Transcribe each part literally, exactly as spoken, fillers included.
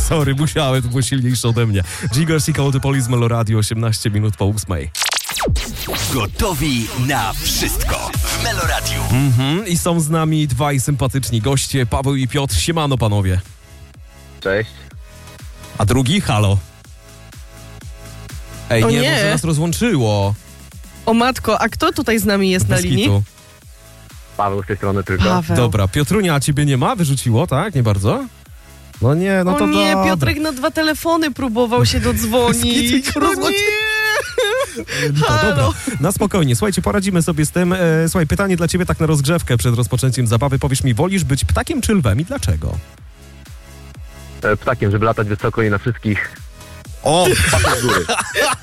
Sorry, musiałem, to było silniejsze ode mnie. Jigger i Call the Police, Melo Radio, osiemnaście minut po ósmej. Gotowi na wszystko w Melo Radio. Mhm, i są z nami dwaj sympatyczni goście, Paweł i Piotr. Siemano, panowie. Cześć. A drugi? Halo. Ej, O nie, nie. może nas rozłączyło. O matko, a kto tutaj z nami jest na Bez linii? kitu. Paweł z tej strony tylko. Paweł. Dobra, Piotrunia, a ciebie nie ma? Wyrzuciło, tak? Nie bardzo? No nie, no to o nie, dobra. Piotrek na dwa telefony próbował się dodzwonić. Skitu, No rozłączy- nie! To dobra, Halo. na spokojnie. Słuchajcie, poradzimy sobie z tym. E, słuchaj, pytanie dla ciebie tak na rozgrzewkę przed rozpoczęciem zabawy. Powiesz mi, wolisz być ptakiem czy lwem i dlaczego? E, Ptakiem, żeby latać wysoko i na wszystkich O! patrzeć z góry.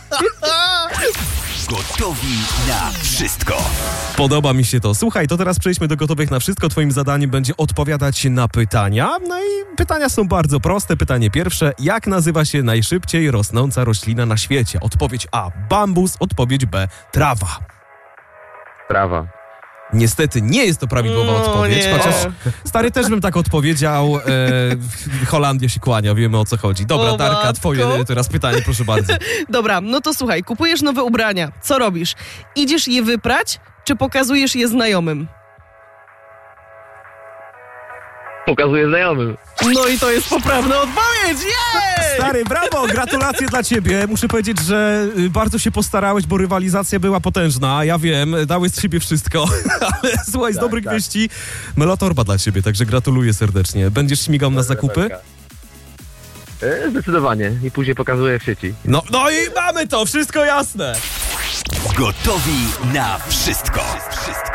Gotowi na wszystko. Podoba mi się to. Słuchaj, to teraz przejdźmy do gotowych na wszystko. Twoim zadaniem będzie odpowiadać na pytania. No i pytania są bardzo proste. Pytanie pierwsze. Jak nazywa się najszybciej rosnąca roślina na świecie? Odpowiedź A. Bambus. Odpowiedź B. Trawa. Trawa. Niestety nie jest to prawidłowa No, odpowiedź, nie. chociaż stary też bym tak odpowiedział. E, Holandia się kłania, wiemy o co chodzi. Dobra, O, Darka, matko. twoje teraz pytanie, proszę bardzo. Dobra, no to słuchaj, kupujesz nowe ubrania. Co robisz? Idziesz je wyprać, czy pokazujesz je znajomym? Pokazuję znajomym. No i to jest poprawna odpowiedź! Jej! Stary, brawo, gratulacje dla ciebie. Muszę powiedzieć, że y, bardzo się postarałeś, bo rywalizacja była potężna. Ja wiem, dałeś z siebie wszystko, ale słuchaj, z Tak, dobrych tak. wieści Melotorba dla ciebie, także gratuluję serdecznie. Będziesz śmigał na zakupy? E, Zdecydowanie. I później pokazuję w sieci. No, no i mamy to, wszystko jasne. Gotowi na wszystko.